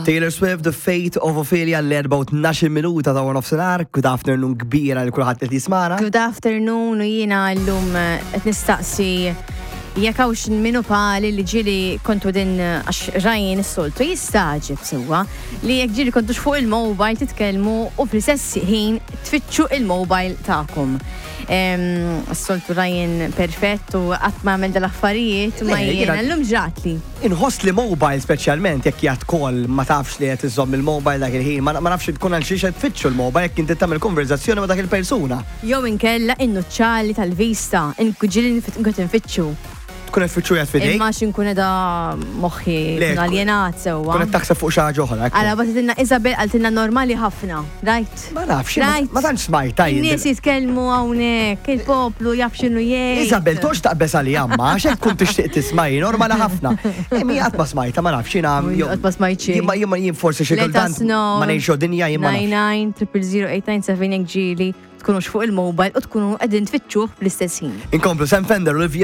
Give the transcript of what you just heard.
Taylor Swift, The Fate of Ophelia l-14 minuta ta' nofsinhar. Good afternoon kbira li kulħadd qed jismana. Good afternoon u jiena llum qed nistaqsi jekk hawnx minu pali li ġieli kontu din għax Ryan is-soltu jistaġib sewwa li jekk ġieli kontux fuq il-mobile titkellmu u fl-istess ħin tfittxu il-mobile tagħkom. As-soltu Ryan perfett u qatt ma għamel dal-affarijiet ma jiena llum ġratli. Inħoss li mobile speċjalment jekk jgħid call ma tafx li qed iżomm il-mobile dak il-ħin, ma nafx tkun għal xi qed tfittxu il-mobile jekk inti tagħmel konverzazzjoni ma' dak il-persuna. Jew inkella in-nuċċali tal-vista, ġieli nkun infittxu. Tkun qed tfittxu jgħid fidejk. Imma x'inkun qiegħda moħħi aljenat sewwa. Tkun qed taħseb fuq xi ħaġa oħra. Alla batilna Isabel qaltilna normali ħafna, right? Ma nafx, ma tantx smajta jien. In-nies jitkellmu hawnhekk, il-poplu jaf x'inhu jgħid. Isabel, tox taqbes għalija amma, għax hekk kun tixtieq tismaj, normali ħafna. Mi qatt ma smajta, ma nafx jiena. Qatt ma smajt xi. Jien forsi xi kultant ma ngħixu dinja jien ma nafx. 99 000 897 jekk ġieli tkunux fuq il-mobile u tkunu qegħdin tfittxuh bl-istess ħin. Inkomplu Sam Fender, Olivia